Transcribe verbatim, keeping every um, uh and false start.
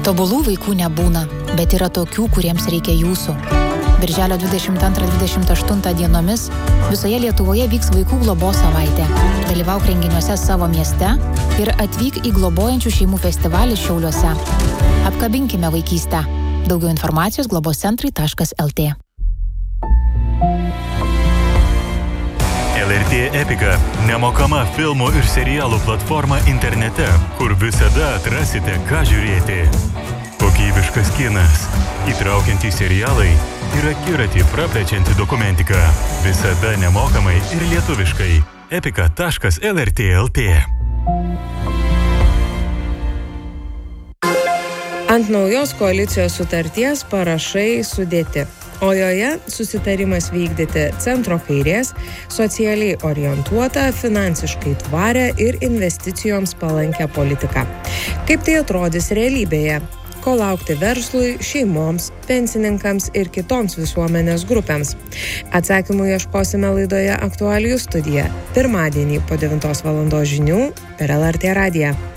Tobulų vaikų nebūna, bet yra tokių, kuriems reikia jūsų. Birželio dvidešimt antrą dvidešimt aštuntą dienomis visoje Lietuvoje vyks vaikų globos savaitė. Dalyvauk renginiuose savo mieste ir atvyk į globojančių šeimų festivalį Šiauliuose. Apkabinkime vaikystę. Daugiau informacijos globoscentrai taškas el tė. L R T Epika – nemokama filmų ir serialų platforma internete, kur visada atrasite, ką žiūrėti. Kokybiškas kinas, įtraukiantys serialai ir akiratį praplečianti dokumentika. Visada nemokamai ir lietuviškai. epika taškas el er tė taškas el tė. Ant naujos koalicijos sutarties parašai sudėti, o joje susitarimas vykdyti centro kairės, socialiai orientuotą, finansiškai tvarę ir investicijoms palankę politiką. Kaip tai atrodys realybėje? Ko laukti verslui, šeimoms, pensininkams ir kitoms visuomenės grupėms? Atsakymų ieškosime laidoje Aktualijų studija. Pirmadienį po devintos valandos žinių per el er tė radiją.